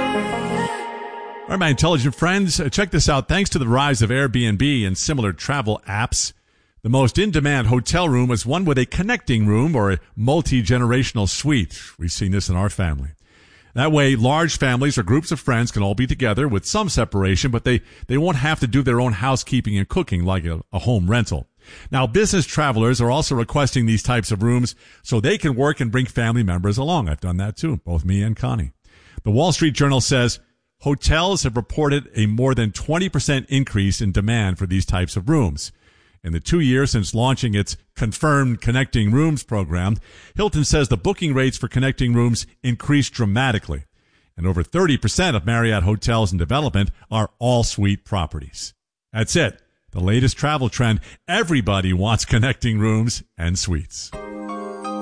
All right, my intelligent friends, check this out. Thanks to the rise of Airbnb and similar travel apps, the most in-demand hotel room is one with a connecting room or a multi-generational suite. We've seen this in our family. That way, large families or groups of friends can all be together with some separation, but they won't have to do their own housekeeping and cooking like a home rental. Now, business travelers are also requesting these types of rooms so they can work and bring family members along. I've done that too, both me and Connie. The Wall Street Journal says hotels have reported a more than 20% increase in demand for these types of rooms. In the 2 years since launching its Confirmed Connecting Rooms program, Hilton says the booking rates for connecting rooms increased dramatically. And over 30% of Marriott hotels in development are all-suite properties. That's it. The latest travel trend. Everybody wants connecting rooms and suites.